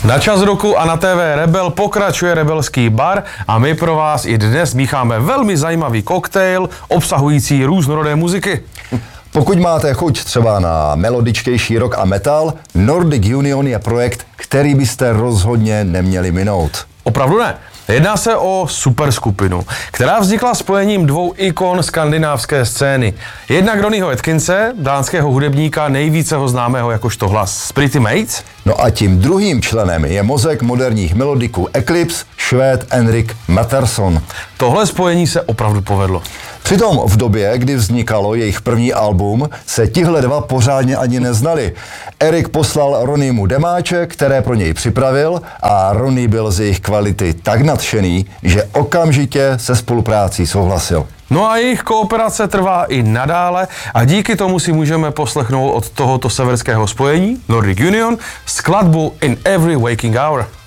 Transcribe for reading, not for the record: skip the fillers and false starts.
Na Čas roku a na TV Rebel pokračuje Rebelský bar a my pro vás i dnes mícháme velmi zajímavý koktejl obsahující různorodé muziky. Pokud máte chuť třeba na melodičtější rock a metal, Nordic Union je projekt, který byste rozhodně neměli minout. Opravdu ne. Jedná se o superskupinu, která vznikla spojením dvou ikon skandinávské scény. Jednak Ronnyho Atkinse, dánského hudebníka, nejvíce ho známého jakožto hlas Pretty Mates. No a tím druhým členem je mozek moderních melodiků Eclipse, Švéd Henrik Mattersson. Tohle spojení se opravdu povedlo. Přitom v době, kdy vznikalo jejich první album, se tihle dva pořádně ani neznali. Erik poslal Ronnymu demáček, které pro něj připravil, a Ronny byl z jejich kvality tak nadšený, že okamžitě se spoluprácí souhlasil. No a jejich kooperace trvá i nadále a díky tomu si můžeme poslechnout od tohoto severského spojení Nordic Union skladbu In Every Waking Hour.